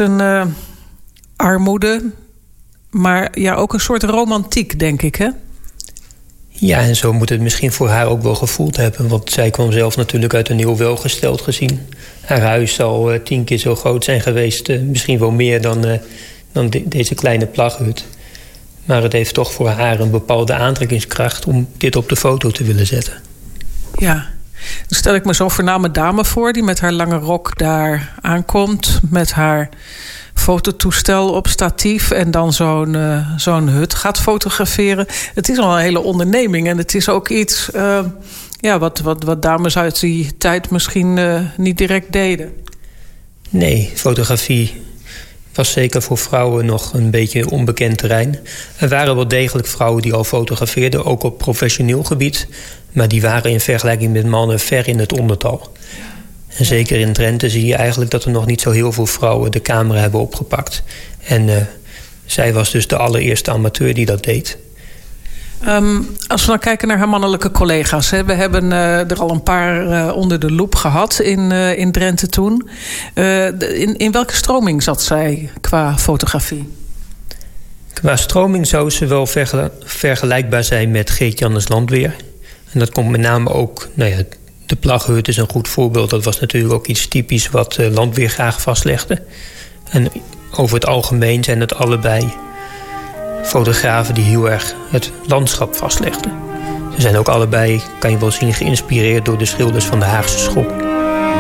een armoede, maar ja, ook een soort romantiek, denk ik, hè? Ja, en zo moet het misschien voor haar ook wel gevoeld hebben. Want zij kwam zelf natuurlijk uit een heel welgesteld gezin. Haar huis zal 10 keer zo groot zijn geweest. Misschien wel meer dan deze kleine plaghut. Maar het heeft toch voor haar een bepaalde aantrekkingskracht om dit op de foto te willen zetten. Ja, dan stel ik me zo'n voorname dame voor die met haar lange rok daar aankomt. Met haar fototoestel op statief en dan zo'n hut gaat fotograferen. Het is al een hele onderneming en het is ook iets wat dames uit die tijd misschien niet direct deden. Nee, fotografie was zeker voor vrouwen nog een beetje onbekend terrein. Er waren wel degelijk vrouwen die al fotografeerden, ook op professioneel gebied. Maar die waren in vergelijking met mannen ver in het ondertal. En zeker in Drenthe zie je eigenlijk dat er nog niet zo heel veel vrouwen de camera hebben opgepakt. En zij was dus de allereerste amateur die dat deed. Als we dan kijken naar haar mannelijke collega's. Hè, we hebben er al een paar onder de loep gehad in Drenthe toen. In welke stroming zat zij qua fotografie? Qua stroming zou ze wel vergelijkbaar zijn met Geert-Jannes Landweer. En dat komt met name ook... de plaghut is een goed voorbeeld. Dat was natuurlijk ook iets typisch wat Landweer graag vastlegde. En over het algemeen zijn het allebei fotografen die heel erg het landschap vastlegden. Ze zijn ook allebei, kan je wel zien, geïnspireerd door de schilders van de Haagse School.